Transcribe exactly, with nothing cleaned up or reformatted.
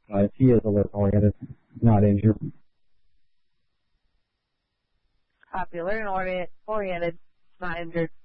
Uh, he is alert-oriented, not injured. Copy, alert and orient, oriented, not injured.